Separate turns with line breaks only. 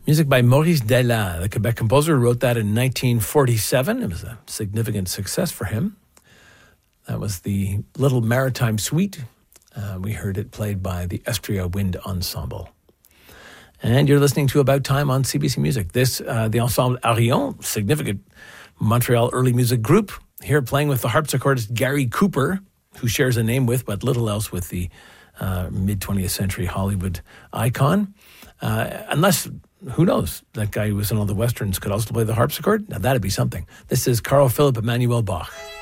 Music by Maurice Della, the Quebec composer, wrote that in 1947. It was a significant success for him. That was the Little Maritime Suite. We heard it played by the Estria Wind Ensemble. And you're listening to About Time on CBC Music. This, the Ensemble Arion, significant Montreal early music group, here playing with the harpsichordist Gary Cooper, who shares a name with, but little else with the mid-20th century Hollywood icon. Unless, who knows, that guy who was in all the westerns could also play the harpsichord? Now that'd be something. This is Carl Philipp Emanuel Bach.